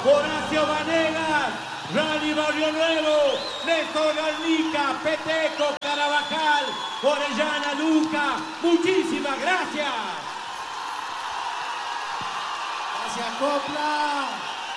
Horacio Vanegas, Rally Barrio Nuevo, Néstor Garnica, Peteco, Carabajal, Orellana, Luca. Muchísimas gracias. Gracias, Copla.